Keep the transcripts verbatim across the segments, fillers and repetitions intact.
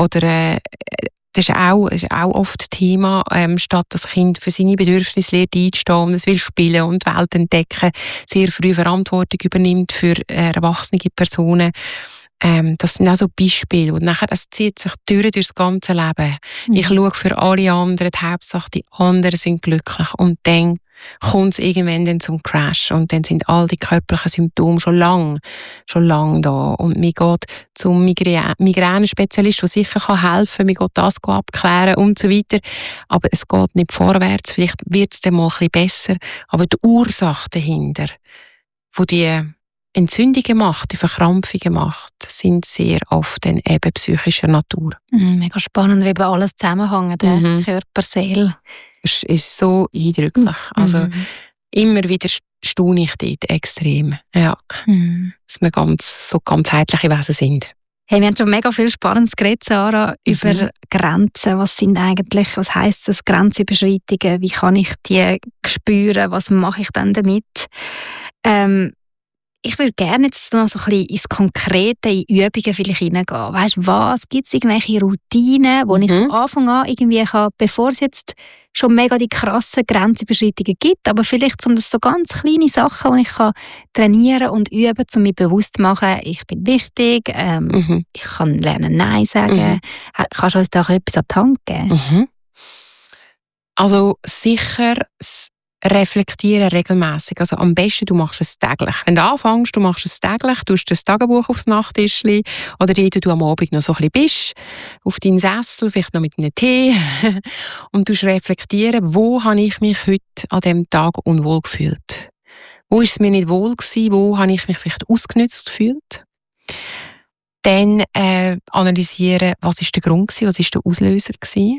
Oder äh, das ist auch, ist auch oft Thema, ähm, statt das Kind für seine Bedürfnisse lernt einzustehen und es will spielen und die Welt entdecken, sehr früh Verantwortung übernimmt für äh, erwachsene Personen. Ähm, das sind auch so Beispiele. Und nachher, das zieht sich durch durchs ganze Leben. Mhm. Ich schaue für alle anderen, die Hauptsache die anderen sind glücklich. Und dann kommt es irgendwann dann zum Crash. Und dann sind all die körperlichen Symptome schon lang, schon lang da. Und mir geht zum Migrä- Migränenspezialist, der sicher kann helfen kann, mir geht das abklären und so weiter. Aber es geht nicht vorwärts. Vielleicht wird es dann mal ein bisschen besser. Aber die Ursache dahinter, wo die Entzündungen macht, die Verkrampfungen macht, sind sehr oft dann eben psychischer Natur. Mhm, mega spannend, wie eben alles zusammenhängt, mhm. Körper, Seele. Es ist so eindrücklich. Mhm. Also immer wieder staune ich dort extrem, ja. Mhm. Dass wir ganz, so ganzheitliche Wesen sind. Hey, wir haben schon mega viel Spannendes geredet, Sarah, mhm. über Grenzen. Was sind eigentlich, was heisst das, Grenzüberschreitungen? Wie kann ich die spüren? Was mache ich dann damit? Ähm, Ich würde gerne jetzt noch so ein bisschen ins Konkrete, in Übungen vielleicht hineingehen. Weißt du, was? Gibt es irgendwelche Routinen, die mhm. ich von Anfang an irgendwie kann, bevor es jetzt schon mega die krassen Grenzüberschreitungen gibt, aber vielleicht um das so ganz kleine Sachen, die ich kann trainieren und üben, um mich bewusst zu machen, ich bin wichtig, ähm, mhm. ich kann lernen Nein sagen. Mhm. Kannst du uns da etwas an die Hand geben? Mhm. Also sicher reflektieren regelmäßig. Also am besten, du machst es täglich. Wenn du anfängst, du machst es täglich, du tust das Tagebuch aufs Nachttischli oder dort du am Abend noch so ein bisschen bist, auf deinen Sessel, vielleicht noch mit einem Tee und du reflektieren, wo habe ich mich heute an diesem Tag unwohl gefühlt? Wo ist es mir nicht wohl gewesen? Wo habe ich mich vielleicht ausgenutzt gefühlt? Dann äh, analysieren, was ist der Grund gewesen, was ist der Auslöser gewesen?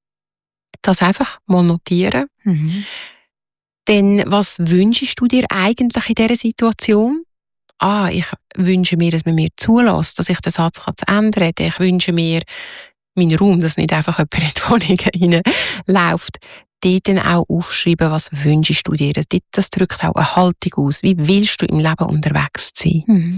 Das einfach mal notieren. Mhm. Dann, was wünschst du dir eigentlich in dieser Situation? Ah, ich wünsche mir, dass man mir zulässt, dass ich den Satz ändern kann. Ich wünsche mir meinen Raum, dass nicht einfach jemand in die Wohnung reinläuft. Dort dann auch aufschreiben, was wünschst du dir. Das, das drückt auch eine Haltung aus. Wie willst du im Leben unterwegs sein? Mhm.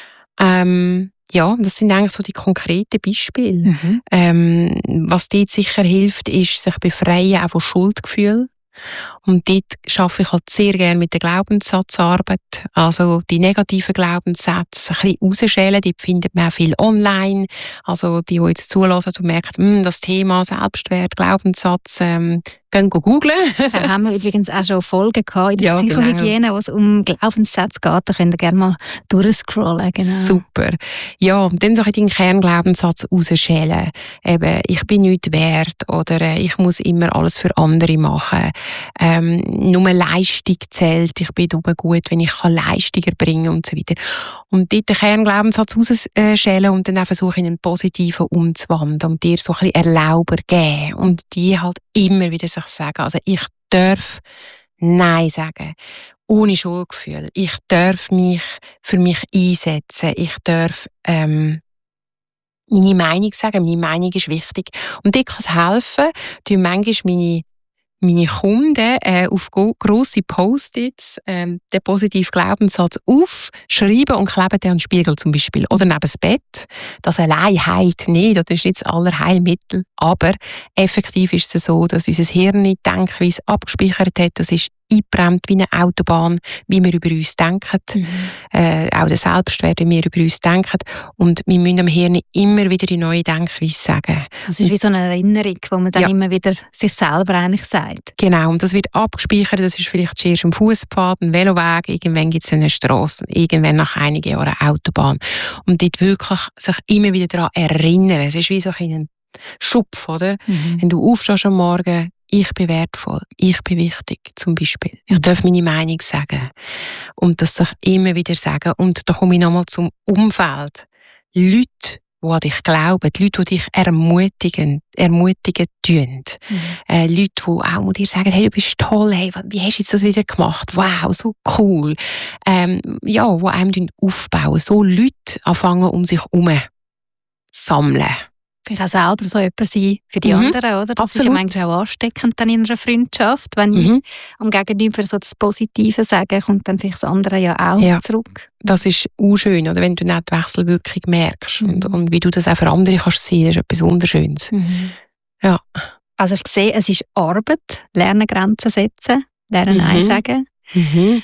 Ähm, ja, das sind eigentlich so die konkreten Beispiele. Mhm. Ähm, was dort sicher hilft, ist, sich befreien auch von Schuldgefühl. Und dort arbeite ich halt sehr gerne mit der Glaubenssatzarbeit. Also die negativen Glaubenssätze ein bisschen rausschälen. Die findet man auch viel online. Also die, die jetzt zulassen und merken, das Thema Selbstwert, Glaubenssatz, ähm, gehen googlen. Da haben wir übrigens auch schon Folgen gehabt in der ja, Psychohygiene, genau. wo es um Glaubenssätze geht. Da könnt ihr gerne mal durchscrollen. Genau. Super. Ja, und dann so den Kernglaubenssatz rausschälen. Eben, ich bin nichts wert oder äh, ich muss immer alles für andere machen. Ähm, nur Leistung zählt. Ich bin nur gut, wenn ich kann Leistung erbringen und so weiter. Und dort den Kernglaubenssatz rausschälen und dann auch versuchen, in einen positiven umzuwandeln und dir so ein bisschen Erlauber geben. Und die halt immer wieder sich sagen. Also ich darf Nein sagen. Ohne Schuldgefühl. Ich darf mich für mich einsetzen. Ich darf ähm, meine Meinung sagen. Meine Meinung ist wichtig. Und dort kann es helfen, die manchmal meine meine Kunden äh, auf go- grosse Post-its ähm, den positiven Glaubenssatz aufschreiben und kleben den an den Spiegel zum Beispiel. Oder neben das Bett. Das allein heilt nicht, das ist nicht das Allerheilmittel. Aber effektiv ist es so, dass unser Hirn die Denkweise abgespeichert hat. Das ist eingebrannt wie eine Autobahn, wie wir über uns denken. Mhm. Äh, auch der Selbstwert, wie wir über uns denken. Und wir müssen dem Hirn immer wieder die neue Denkweise sagen. Das ist wie so eine Erinnerung, wo man dann ja. immer wieder sich selber eigentlich sagt. Genau, und das wird abgespeichert. Das ist vielleicht zuerst ein Fußpfad, ein Veloweg, irgendwann gibt es eine Strasse, irgendwann nach einigen Jahren eine Autobahn. Und dort wirklich sich immer wieder daran erinnern. Es ist wie so ein Schupf, oder? Mhm. Wenn du aufstehst am Morgen, ich bin wertvoll, ich bin wichtig, zum Beispiel. Ich darf meine Meinung sagen. Und das sich immer wieder sagen. Und da komme ich nochmal zum Umfeld. Leute, die an dich glauben, die Leute, die dich ermutigen, ermutigen tun. Mhm. Äh, Leute, die auch dir sagen, hey, du bist toll, hey, wie hast du jetzt das wieder gemacht? Wow, so cool. Ähm, ja, die einem aufbauen. So Leute anfangen, um sich herum sammeln. Vielleicht auch selber so jemand sein für die Mhm. anderen, oder? Das Absolut. ist ja manchmal auch ansteckend dann in einer Freundschaft. Wenn Mhm. ich am Gegenüber so das Positive sage, kommt dann vielleicht das andere ja auch Ja. zurück. Das ist unschön, oder? Wenn du nicht die Wechselwirkung merkst. Mhm. Und, und wie du das auch für andere kannst sehen, ist etwas Wunderschönes. Mhm. Ja. Also ich sehe, es ist Arbeit, lernen Grenzen setzen, lernen Mhm. Nein sagen. Mhm.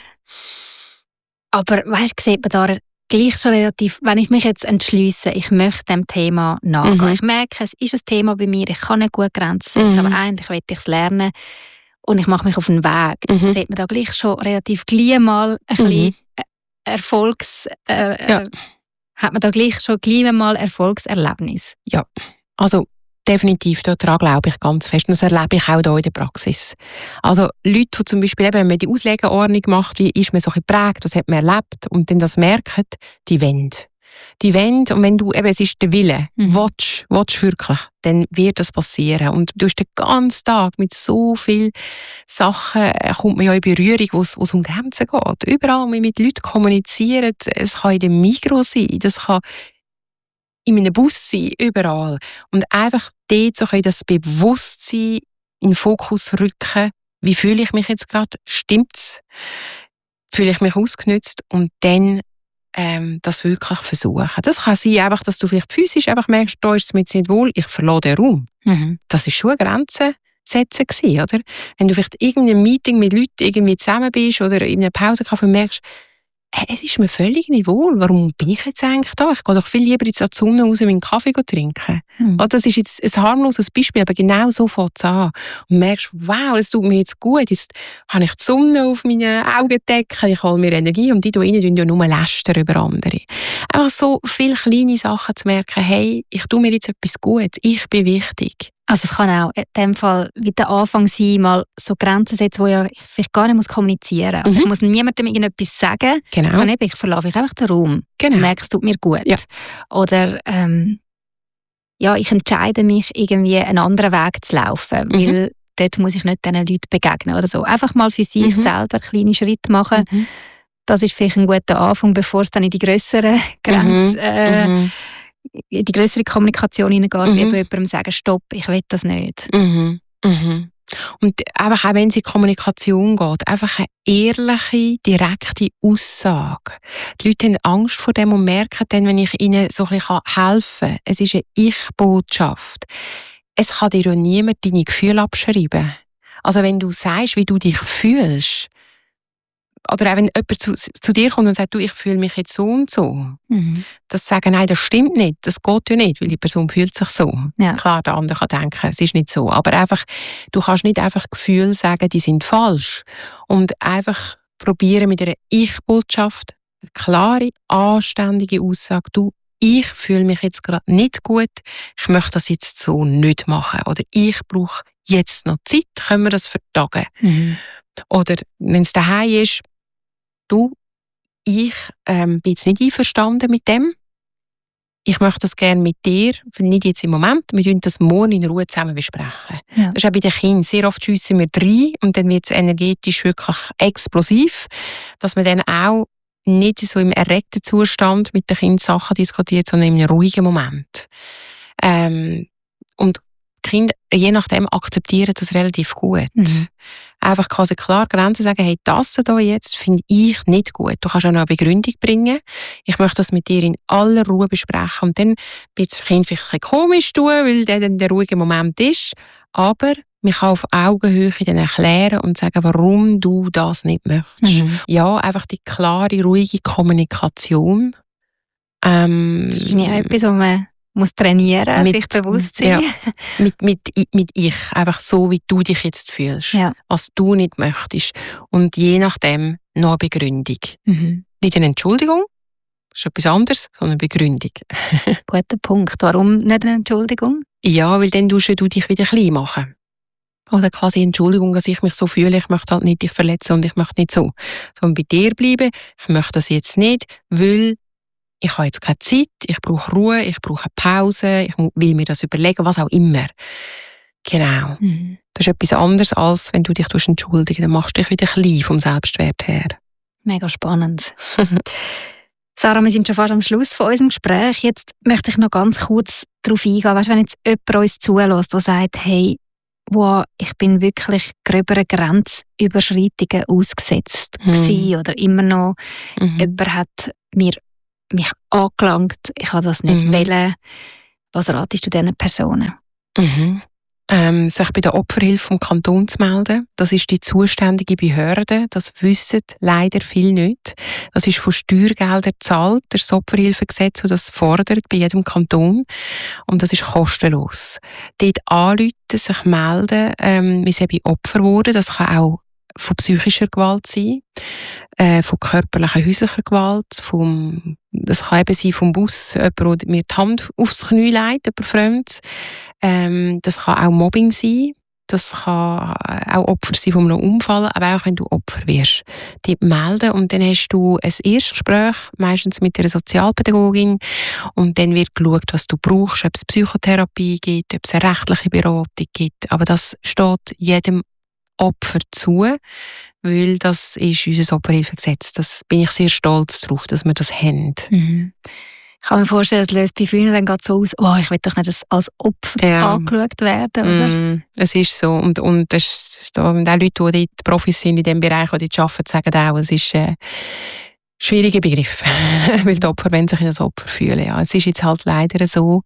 Aber weißt du, sieht man da gleich schon relativ, wenn ich mich jetzt entschliesse, ich möchte dem Thema nachgehen. Mhm. Ich merke, es ist ein Thema bei mir, ich kann nicht gut Grenzen setzen, Mhm. aber eigentlich will ich es lernen und ich mache mich auf den Weg. Mhm. Sieht man da gleich schon relativ gleich mal ein Mhm. bisschen Erfolgs... Äh, Ja. äh, hat man da gleich schon gleich mal Erfolgserlebnis? Ja, also definitiv, daran glaube ich ganz fest. Und das erlebe ich auch hier in der Praxis. Also Leute, die zum Beispiel, eben, wenn man die Auslegeordnung macht, wie ist man so geprägt, was hat man erlebt und dann das merken, die wollen. Die wollen, und wenn du, eben, es ist der Wille, Mhm. willst, willst wirklich, dann wird das passieren. Und du hast den ganzen Tag mit so vielen Sachen, äh, kommt man ja in Berührung, wo es wo es um Grenzen geht. Überall, wo wir mit Leuten kommunizieren, es kann in dem Mikro sein, das kann in meinem Bus sein, überall. Und einfach dort so ein das Bewusstsein in den Fokus rücken, wie fühle ich mich jetzt gerade, stimmt's? Fühle ich mich ausgenutzt? Und dann ähm, das wirklich versuchen. Das kann sein, einfach, dass du vielleicht physisch einfach merkst, da ist es mir jetzt nicht wohl, ich verlasse den Raum. Mhm. Das war schon eine Grenze setzen gewesen, oder? Wenn du vielleicht in einem Meeting mit Leuten irgendwie zusammen bist oder in einer Pause merkst, hey, es ist mir völlig nicht wohl. Warum bin ich jetzt eigentlich da? Ich gehe doch viel lieber jetzt an die Sonne raus, meinen Kaffee trinken. Mhm. Das ist jetzt ein harmloses Beispiel, aber genau so fängt es an. Und merkst, wow, es tut mir jetzt gut. Jetzt habe ich die Sonne auf meinen Augendecken, ich hole mir Energie und die da rein tun ja nur lästern über andere. Einfach so viele kleine Sachen zu merken, hey, ich tue mir jetzt etwas gut, ich bin wichtig. Also es kann auch in dem Fall wie der Anfang sein, mal so Grenzen setzen, wo ja ich vielleicht gar nicht muss kommunizieren muss. Also Mhm. ich muss niemandem irgendetwas sagen, Genau. sondern eben, ich verlasse mich einfach den Raum Genau. und merke, es tut mir gut. Ja. Oder ähm, ja, ich entscheide mich, irgendwie einen anderen Weg zu laufen, Mhm. weil dort muss ich nicht diesen Leuten begegnen oder so. Einfach mal für sich Mhm. selber kleine Schritte machen. Mhm. Das ist vielleicht ein guter Anfang, bevor es dann in die grösseren Grenzen, Mhm. äh, Mhm. in die grössere Kommunikation hineingeht, Mhm. lieber jemandem sagen, stopp, ich will das nicht. Mhm. Mhm. Und einfach auch, wenn es in die Kommunikation geht, einfach eine ehrliche, direkte Aussage. Die Leute haben Angst vor dem und merken dann, wenn ich ihnen so ein bisschen helfen kann, es ist eine Ich-Botschaft. Es kann dir ja niemand deine Gefühle abschreiben. Also wenn du sagst, wie du dich fühlst, oder auch wenn jemand zu, zu dir kommt und sagt, du, ich fühle mich jetzt so und so. Mhm. Das sagen, nein, das stimmt nicht, das geht ja nicht, weil die Person fühlt sich so. Ja. Klar, der andere kann denken, es ist nicht so. Aber einfach, du kannst nicht einfach Gefühle sagen, die sind falsch. Und einfach probieren mit einer Ich-Botschaft, eine klare, anständige Aussage, du, ich fühle mich jetzt gerade nicht gut, ich möchte das jetzt so nicht machen. Oder ich brauche jetzt noch Zeit, können wir das vertagen. Mhm. Oder wenn es daheim ist, du, ich ähm, bin jetzt nicht einverstanden mit dem. Ich möchte das gerne mit dir, nicht jetzt im Moment, wir können das morgen in Ruhe zusammen besprechen. Ja. Das ist auch bei den Kindern. Sehr oft schiessen wir rein und dann wird es energetisch wirklich explosiv, dass man dann auch nicht so im erregten Zustand mit den Kindern Sachen diskutiert, sondern in einem ruhigen Moment. Ähm, und die Kinder, je nachdem, akzeptieren das relativ gut. Mhm. Einfach quasi klar Grenzen sagen, hey, das hier jetzt finde ich nicht gut. Du kannst auch noch eine Begründung bringen. Ich möchte das mit dir in aller Ruhe besprechen. Und dann wird es für Kind vielleicht ein bisschen komisch tun, weil der dann der ruhige Moment ist. Aber man kann auf Augenhöhe dann erklären und sagen, warum du das nicht möchtest. Mhm. Ja, einfach die klare, ruhige Kommunikation. Ähm, Das ist ja etwas, was man muss trainieren, mit, sich bewusst sein. Ja, mit, mit, mit ich, einfach so, wie du dich jetzt fühlst, Ja. was du nicht möchtest. Und je nachdem noch eine Begründung. Mhm. Nicht eine Entschuldigung, das ist etwas anderes, sondern eine Begründung. Guter Punkt. Warum nicht eine Entschuldigung? Ja, weil dann tust du dich wieder klein machen. Oder quasi Entschuldigung, dass ich mich so fühle, ich möchte halt nicht dich verletzen und ich möchte nicht so. Sondern bei dir bleiben, ich möchte das jetzt nicht, weil ich habe jetzt keine Zeit, ich brauche Ruhe, ich brauche eine Pause, ich will mir das überlegen, was auch immer. Genau. Mhm. Das ist etwas anderes, als wenn du dich entschuldigen. Dann machst du dich wieder klein vom Selbstwert her. Mega spannend. Sarah, wir sind schon fast am Schluss von unserem Gespräch. Jetzt möchte ich noch ganz kurz darauf eingehen. Weißt, wenn jetzt jemand uns zulässt, der sagt, hey, wow, ich bin wirklich gröberen Grenzüberschreitungen ausgesetzt mhm. gewesen, oder immer noch, mhm. jemand hat mir, mich angelangt, ich habe das nicht mhm. wollen. Was ratest du diesen Personen? Mhm. Ähm, sich bei der Opferhilfe vom Kanton zu melden. Das ist die zuständige Behörde. Das wissen leider viele nicht. Das ist von Steuergeldern gezahlt, das Opferhilfegesetz, das das fordert bei jedem Kanton. Und das ist kostenlos. Dort anrufen, sich melden. Ähm, wir sind bei Opfer geworden. Das kann auch von psychischer Gewalt sein, äh, von körperlicher, häuslicher Gewalt, vom, das kann eben sein vom Bus, jemand, der mir die Hand aufs Knie legt, jemand Fremdes. Ähm, das kann auch Mobbing sein, das kann auch Opfer sein von einem Unfall, aber auch wenn du Opfer wirst. Die melden und dann hast du ein Erstgespräch, meistens mit einer Sozialpädagogin, und dann wird geschaut, was du brauchst, ob es Psychotherapie gibt, ob es eine rechtliche Beratung gibt, aber das steht jedem Opfer zu, weil das ist unser Opferhilfegesetz. Das bin ich sehr stolz darauf, dass wir das haben. Mhm. Ich kann mir vorstellen, es löst bei vielen dann gerade so aus, oh, ich will doch nicht als Opfer ja. angeschaut werden, oder? Mm, es ist so. Und, und das ist da, und auch Leute, die dort Profis sind in diesem Bereich, die dort arbeiten, sagen auch, es ist ein schwieriger Begriff. Weil die Opfer wollen sich als Opfer fühlen. Ja. Es ist jetzt halt leider so,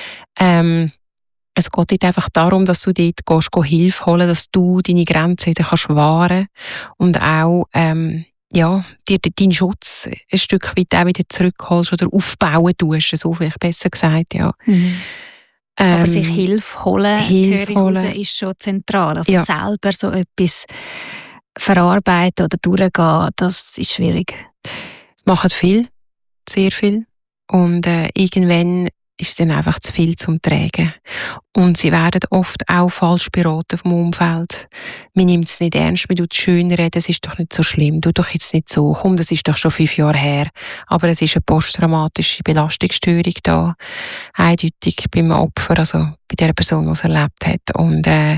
ähm, es geht nicht einfach darum, dass du dort gehst, gehst Hilfe holen, dass du deine Grenzen wieder kannst wahren und auch ähm, ja, dir deinen Schutz ein Stück weit auch wieder zurückholst oder aufbauen tust, so vielleicht besser gesagt. Ja. Mhm. Ähm, Aber sich Hilfe holen, Hilfe holen. ist schon zentral. Also ja. selber so etwas verarbeiten oder durchgehen, das ist schwierig. Es machen viel, sehr viel. Und äh, irgendwann ist es dann einfach zu viel zum Tragen. Und sie werden oft auch falsch beraten vom Umfeld. Man nimmt es nicht ernst, man tut es schön reden, das ist doch nicht so schlimm, tu doch jetzt nicht so, komm, das ist doch schon fünf Jahre her. Aber es ist eine posttraumatische Belastungsstörung da, eindeutig beim Opfer, also bei der Person, die es erlebt hat. Und äh,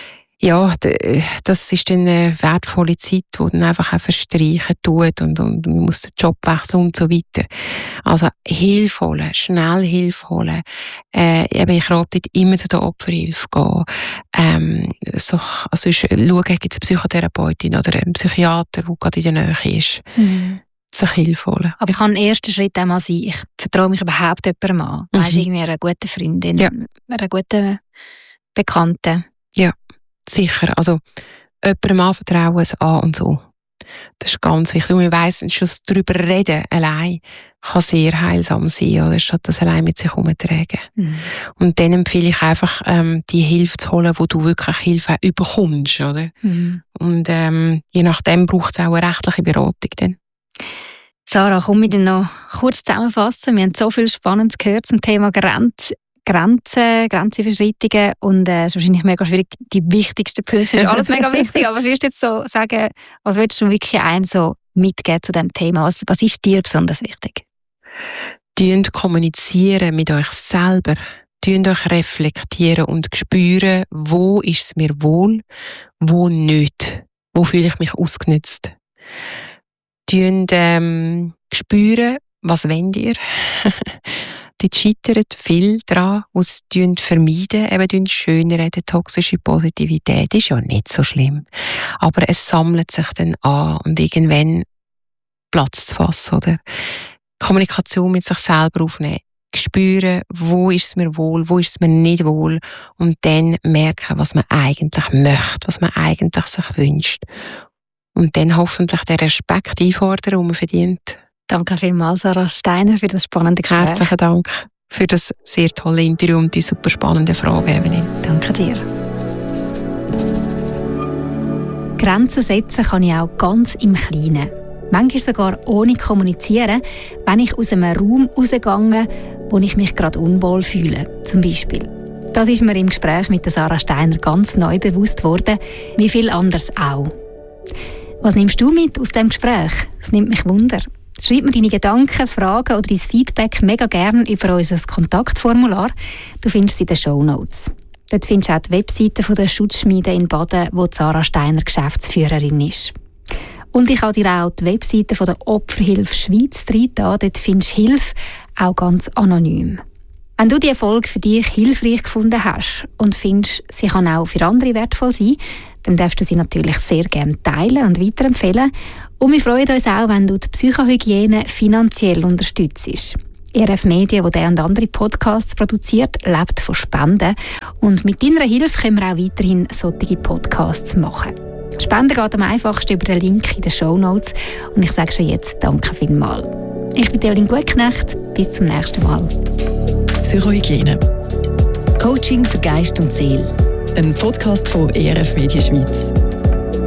ja, das ist dann eine wertvolle Zeit, die dann einfach auch verstreichen tut und, und man muss den Job wechseln und so weiter. Also Hilfe holen, schnell Hilfe holen. Äh, eben, ich rate nicht immer zu der Opferhilfe gehen. Ähm, so, also ist, schauen, gibt es eine Psychotherapeutin oder einen Psychiater, der gerade in der Nähe ist. Mhm. Sich Hilfe holen. Aber ich kann einen ersten Schritt einmal sein, ich vertraue mich überhaupt jemandem an. Mhm. Weißt, irgendwie einer guten Freundin, ja. einer guten Bekannten. Ja. Sicher, also jemandem anvertrauen, es an und so. Das ist ganz wichtig. Und man weiss, schon darüber reden allein kann sehr heilsam sein, oder statt das allein mit sich herumzutragen. Mhm. Und dann empfehle ich einfach, ähm, die Hilfe zu holen, wo du wirklich Hilfe auch bekommst, oder? Mhm. Und ähm, je nachdem braucht es auch eine rechtliche Beratung dann. Sarah, komm ich dann noch kurz zusammenfassen. Wir haben so viel Spannendes gehört zum Thema Grenz. Grenzen, Grenzüberschreitungen und äh, es ist wahrscheinlich mega schwierig, die wichtigsten Punkte, ist alles mega wichtig, aber würdest du jetzt so sagen, was würdest du wirklich einem so mitgeben zu diesem Thema? Was, was ist dir besonders wichtig? Tönt kommunizieren mit euch selber, tönt euch reflektieren und spüren, wo ist es mir wohl, wo nicht, wo fühle ich mich ausgenutzt. Tönt ähm, spüren, was wollt ihr? Die scheitert viel daran, was sie vermeiden, eben schönreden, toxische Positivität ist ja nicht so schlimm. Aber es sammelt sich dann an und irgendwann Platz zu fassen, oder? Kommunikation mit sich selber aufnehmen. Spüren, wo ist es mir wohl, wo ist es mir nicht wohl und dann merken, was man eigentlich möchte, was man eigentlich sich wünscht. Und dann hoffentlich den Respekt einfordern, den man verdient. Danke vielmals, Sarah Steiner, für das spannende Gespräch. Herzlichen Dank für das sehr tolle Interview und die super spannenden Fragen, Evelyn. Danke dir. Grenzen setzen kann ich auch ganz im Kleinen. Manchmal sogar ohne kommunizieren, wenn ich aus einem Raum rausgehe, wo ich mich gerade unwohl fühle, zum Beispiel. Das ist mir im Gespräch mit Sarah Steiner ganz neu bewusst worden, wie viel anderes auch. Was nimmst du mit aus diesem Gespräch? Das nimmt mich Wunder. Schreib mir deine Gedanken, Fragen oder dein Feedback mega gerne über unser Kontaktformular. Du findest es in den Shownotes. Dort findest du auch die Webseite der Schutzschmiede in Baden, wo Sarah Steiner Geschäftsführerin ist. Und ich habe dir auch die Webseite von der Opferhilfe Schweiz reingetan. Dort findest du Hilfe auch ganz anonym. Wenn du diese Folge für dich hilfreich gefunden hast und findest, sie kann auch für andere wertvoll sein, dann darfst du sie natürlich sehr gerne teilen und weiterempfehlen. Und wir freuen uns auch, wenn du die Psychohygiene finanziell unterstützt. E R F Medien, die diesen und andere Podcasts produziert, lebt von Spenden. Und mit deiner Hilfe können wir auch weiterhin solche Podcasts machen. Spenden geht am einfachsten über den Link in den Shownotes. Und ich sage schon jetzt Danke vielmals. Ich bin Evelyn Gutknecht. Bis zum nächsten Mal. Psychohygiene. Coaching für Geist und Seele. Ein Podcast von E R F Medien Schweiz.